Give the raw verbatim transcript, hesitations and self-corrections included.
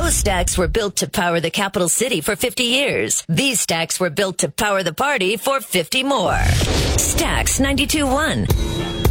Those stacks were built to power the capital city for fifty years. These stacks were built to power the party for fifty more. Stacks ninety-two point one.